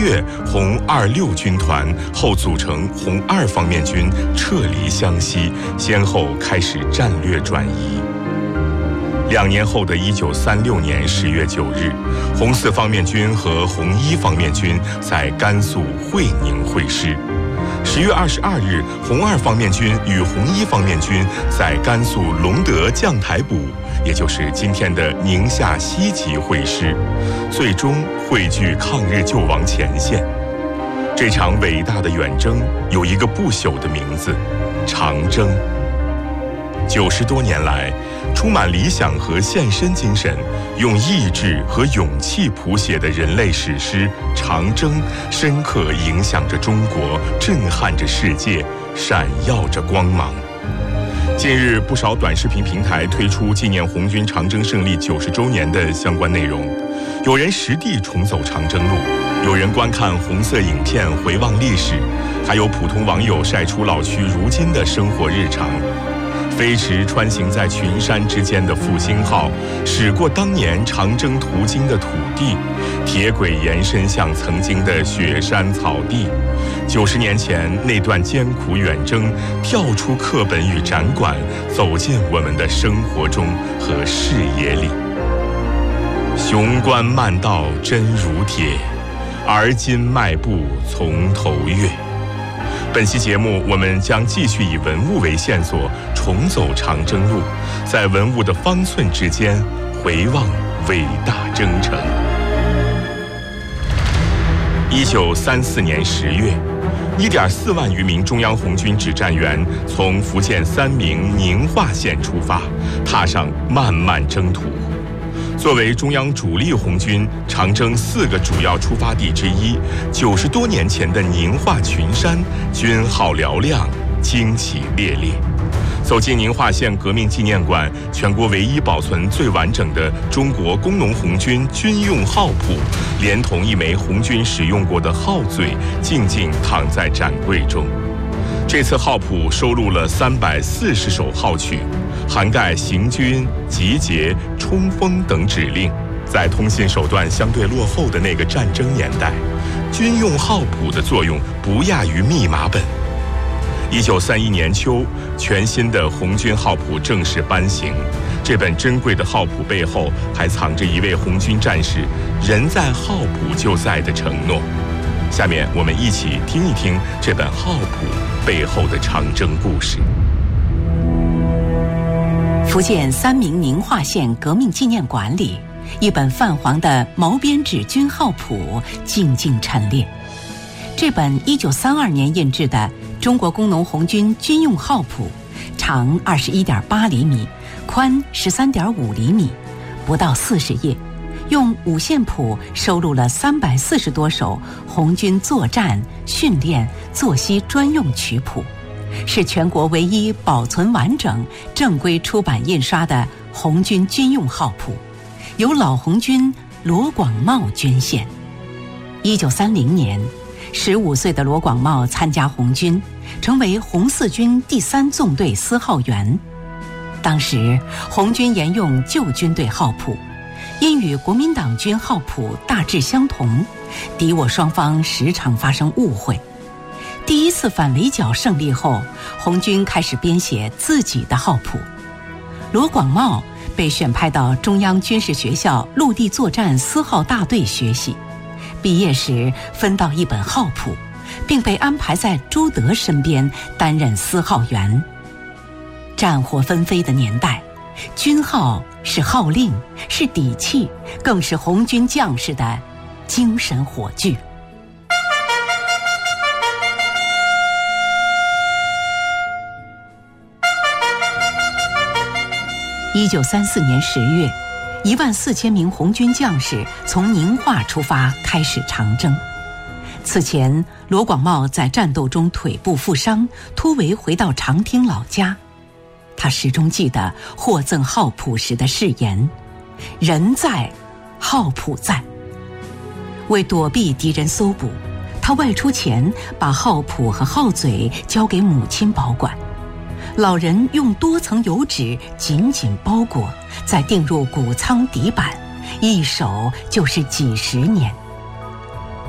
月，红26军团后组成红2方面军撤离湘西，先后开始战略转移。2年后的1936年10月9日，红4方面军和红1方面军在甘肃会宁会师。10月22日，红2方面军与红1方面军在甘肃隆德将台堡，也就是今天的宁夏西集会师，最终汇聚抗日救亡前线。这场伟大的远征有一个不朽的名字——长征。90多年来，充满理想和献身精神，用意志和勇气谱写的人类史诗《长征》，深刻影响着中国，震撼着世界，闪耀着光芒。近日，不少短视频平台推出纪念红军长征胜利90周年的相关内容，有人实地重走长征路，有人观看红色影片回望历史，还有普通网友晒出老区如今的生活日常。飞驰穿行在群山之间的复兴号，驶过当年长征途经的土地，铁轨延伸向曾经的雪山草地。90年前那段艰苦远征，跳出课本与展馆，走进我们的生活中和视野里。雄关漫道真如铁，而今迈步从头越。本期节目，我们将继续以文物为线索，重走长征路，在文物的方寸之间回望伟大征程。1934年10月，1.4万余名中央红军指战员从福建三明宁化县出发，踏上漫漫征途。作为中央主力红军长征4个主要出发地之一，90多年前的宁化群山，军号嘹亮，旌旗猎猎。走进宁化县革命纪念馆，全国唯一保存最完整的中国工农红军军用号谱，连同一枚红军使用过的号嘴，静静躺在展柜中。这次号谱收录了340首号曲，涵盖行军、集结、冲锋等指令。在通信手段相对落后的那个战争年代，军用号谱的作用不亚于密码本。1931年秋，全新的红军号谱正式颁行。这本珍贵的号谱背后，还藏着一位红军战士“人在号谱就在”的承诺。下面我们一起听一听这本号谱背后的长征故事。 福建三明宁化县革命纪念馆里，一本泛黄的毛边纸军号谱静静陈列。这本1932年印制的中国工农红军军用号谱，长21.8厘米，宽13.5厘米，不到40页，用五线谱收录了340多首红军作战、训练、作息专用曲谱，是全国唯一保存完整、正规出版印刷的红军军用号谱，由老红军罗广茂捐献。1930年，15岁的罗广茂参加红军，成为红四军第3纵队司号员。当时红军沿用旧军队号谱，因与国民党军号谱大致相同，敌我双方时常发生误会。第一次反围剿胜利后，红军开始编写自己的号谱。罗广茂被选派到中央军事学校陆地作战司号大队学习，毕业时分到一本号谱，并被安排在朱德身边担任司号员。战火纷飞的年代，军号是号令，是底气，更是红军将士的精神火炬。1934年10月，14000名红军将士从宁化出发，开始长征。此前，罗广茂在战斗中腿部负伤，突围回到长汀老家。他始终记得获赠号谱时的誓言：人在，号谱在。为躲避敌人搜捕，他外出前把号谱和号嘴交给母亲保管。老人用多层油纸紧紧包裹，再钉入谷仓底板，一守就是几10年。